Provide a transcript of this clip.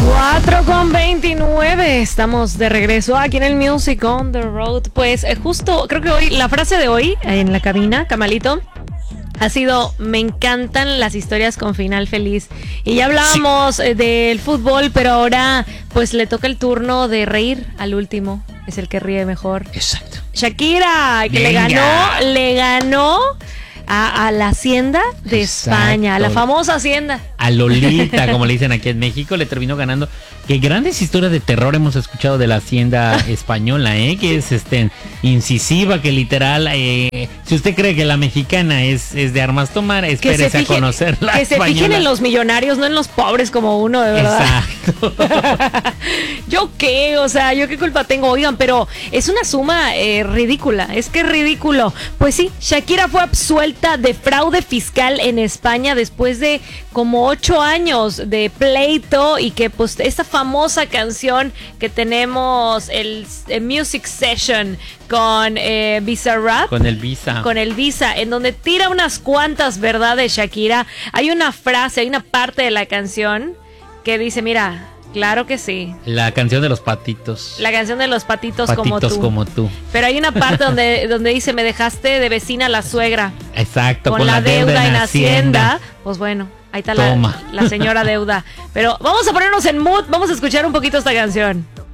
4:29, estamos de regreso aquí en el Music on the Road. Pues justo, creo que hoy, la frase de hoy en la cabina, Camalito, ha sido: me encantan las historias con final feliz. Y ya hablábamos del fútbol, pero ahora pues le toca el turno de reír al último. Es el que ríe mejor. Exacto. Shakira, que le ganó a la Hacienda de España, a la famosa Hacienda. A Lolita, como le dicen aquí en México, le terminó ganando. Que grandes historias de terror hemos escuchado de la Hacienda española, que es incisiva, que literal, si usted cree que la mexicana es de armas tomar, espérese a conocer la que española. Se fijen en los millonarios, no en los pobres como uno, de verdad. Exacto. ¿Yo qué? O sea, ¿yo qué culpa tengo? Oigan, pero es una suma ridícula, es que es ridículo. Pues sí, Shakira fue absuelta de fraude fiscal en España después de como 8 años de pleito, y que pues esta famosa canción que tenemos, el Music Session con Bizarrap. Con el Visa. Con el Visa, en donde tira unas cuantas verdades Shakira. Hay una frase, hay una parte de la canción que dice, mira, claro que sí. La canción de los patitos. La canción de los patitos como tú. Pero hay una parte donde dice, me dejaste de vecina la suegra. Exacto. Con la deuda en Hacienda. Pues bueno, ahí está la señora deuda. Pero vamos a ponernos en mood, vamos a escuchar un poquito esta canción.